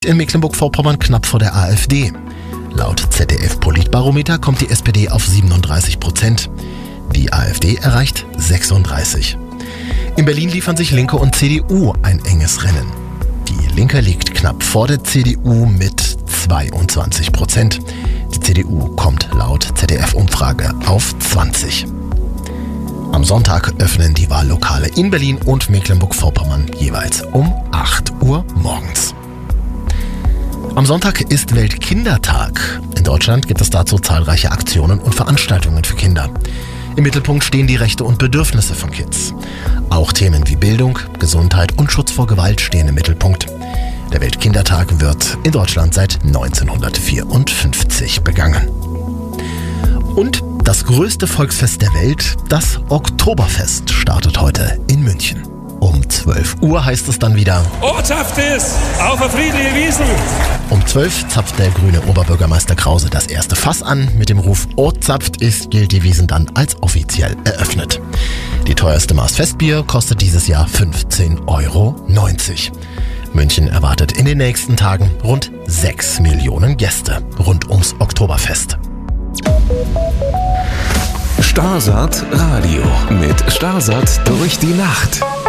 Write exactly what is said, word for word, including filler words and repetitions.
In Mecklenburg-Vorpommern knapp vor der AfD. Laut Z D F-Politbarometer kommt die S P D auf siebenunddreißig Prozent. Die AfD erreicht sechsunddreißig. In Berlin liefern sich Linke und C D U ein enges Rennen. Die Linke liegt knapp vor der C D U mit zweiundzwanzig Prozent. Die C D U kommt laut Z D F-Umfrage auf zwanzig. Am Sonntag öffnen die Wahllokale in Berlin und Mecklenburg-Vorpommern jeweils um acht Uhr morgens. Am Sonntag ist Weltkindertag. In Deutschland gibt es dazu zahlreiche Aktionen und Veranstaltungen für Kinder. Im Mittelpunkt stehen die Rechte und Bedürfnisse von Kids. Auch Themen wie Bildung, Gesundheit und Schutz vor Gewalt stehen im Mittelpunkt. Der Weltkindertag wird in Deutschland seit neunzehnhundertvierundfünfzig begangen. Und das größte Volksfest der Welt, das Oktoberfest, startet heute in München. Um zwölf Uhr heißt es dann wieder: Ortschaft ist auf der friedliche Wiesn. Um zwölf zapft der grüne Oberbürgermeister Krause das erste Fass an. Mit dem Ruf Ortzapft ist gilt die Wiesn dann als offiziell eröffnet. Die teuerste Maß Festbier kostet dieses Jahr fünfzehn Euro neunzig. München erwartet in den nächsten Tagen rund sechs Millionen Gäste rund ums Oktoberfest. Starsat Radio mit Starsat durch die Nacht.